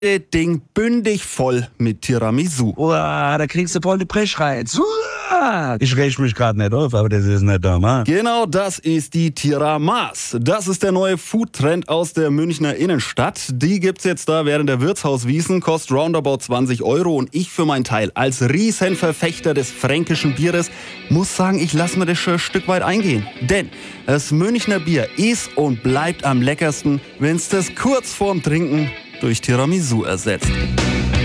Das Ding bündig voll mit Tiramisu. Uah, da kriegst du voll den Brechreiz. Uah. Ich reg mich gerade nicht auf, aber das ist nicht normal. Genau, das ist die Tiramas. Das ist der neue Foodtrend aus der Münchner Innenstadt. Die gibt's jetzt da während der Wirtshauswiesen, kostet roundabout 20 Euro. Und ich für meinen Teil, als Riesenverfechter des fränkischen Bieres, muss sagen, ich lasse mir das schon ein Stück weit eingehen. Denn das Münchner Bier ist und bleibt am leckersten, wenn's das kurz vorm Trinken durch Tiramisu ersetzt.